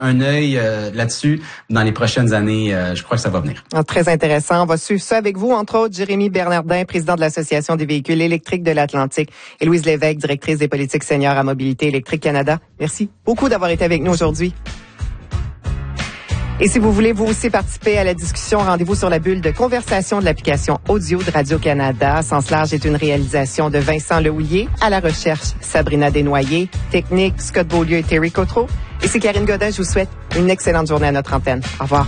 un œil là-dessus dans les prochaines années. Je crois que ça va venir. Très intéressant. On va suivre ça avec vous, entre autres, Jérémy Bernardin, président de l'Association des véhicules électriques de l'Atlantique, et Louise Lévesque, directrice des politiques seniors à Mobilité électrique Canada. Merci beaucoup d'avoir été avec nous aujourd'hui. Et si vous voulez vous aussi participer à la discussion, rendez-vous sur la bulle de conversation de l'application audio de Radio-Canada. Sens large est une réalisation de Vincent Lehouillier. À la recherche, Sabrina Desnoyers. Technique, Scott Beaulieu et Terry Cotreau. Et c'est Karine Godin. Je vous souhaite une excellente journée à notre antenne. Au revoir.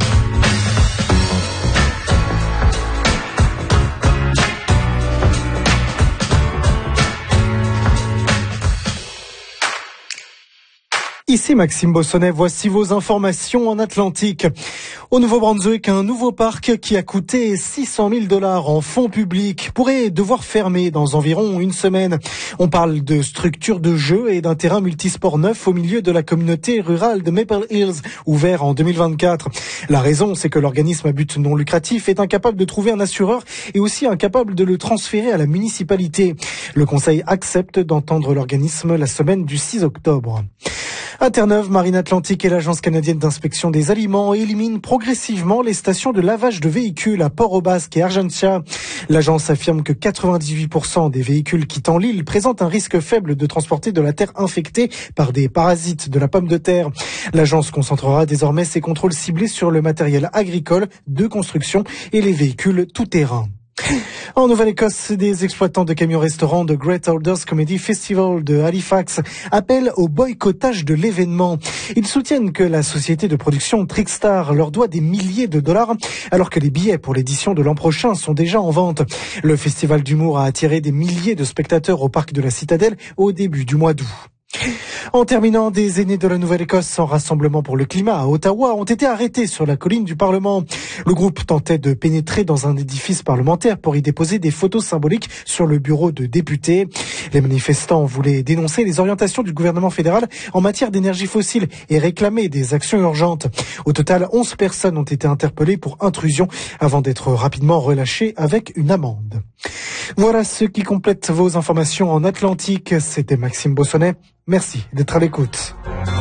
Ici Maxime Bossonnet, voici vos informations en Atlantique. Au Nouveau-Brunswick, un nouveau parc qui a coûté $600 000 en fonds publics pourrait devoir fermer dans environ une semaine. On parle de structures de jeux et d'un terrain multisport neuf au milieu de la communauté rurale de Maple Hills, ouvert en 2024. La raison, c'est que l'organisme à but non lucratif est incapable de trouver un assureur et aussi incapable de le transférer à la municipalité. Le conseil accepte d'entendre l'organisme la semaine du 6 octobre. À Terre-Neuve, Marine Atlantique et l'Agence canadienne d'inspection des aliments éliminent progressivement les stations de lavage de véhicules à Port-au-Basque et Argentia. L'agence affirme que 98% des véhicules quittant l'île présentent un risque faible de transporter de la terre infectée par des parasites de la pomme de terre. L'agence concentrera désormais ses contrôles ciblés sur le matériel agricole, de construction et les véhicules tout-terrain. En Nouvelle-Écosse, des exploitants de camions-restaurants de Great Orders Comedy Festival de Halifax appellent au boycottage de l'événement. Ils soutiennent que la société de production Trickstar leur doit des milliers de dollars alors que les billets pour l'édition de l'an prochain sont déjà en vente. Le festival d'humour a attiré des milliers de spectateurs au parc de la Citadelle au début du mois d'août. En terminant, des aînés de la Nouvelle-Écosse en rassemblement pour le climat à Ottawa ont été arrêtés sur la colline du Parlement. Le groupe tentait de pénétrer dans un édifice parlementaire pour y déposer des photos symboliques sur le bureau de députés. Les manifestants voulaient dénoncer les orientations du gouvernement fédéral en matière d'énergie fossile et réclamer des actions urgentes. Au total, 11 personnes ont été interpellées pour intrusion avant d'être rapidement relâchées avec une amende. Voilà ce qui complète vos informations en Atlantique. C'était Maxime Bossonnet. Merci d'être à l'écoute.